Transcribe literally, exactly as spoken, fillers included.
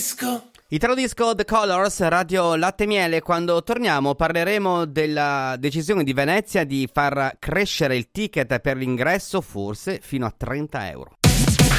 Disco. Italo Disco The Colors, Radio Latte Miele. Quando torniamo parleremo della decisione di Venezia di far crescere il ticket per l'ingresso forse fino a trenta euro.